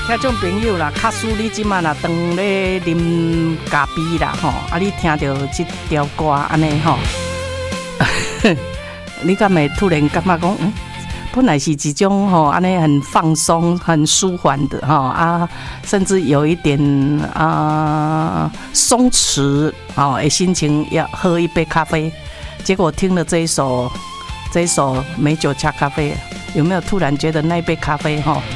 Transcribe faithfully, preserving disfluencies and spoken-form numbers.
听众朋友啦，卡苏你即马啦，当咧啉咖啡啦吼，啊，你听到即条歌安尼吼，你敢会突然感觉讲，嗯，本来是一种吼安尼很放松、很舒缓的吼啊，甚至有一点啊松弛哦的心情，要喝一杯咖啡，结果听了这一首这一首美酒加咖啡，有没有突然觉得那一杯咖啡吼？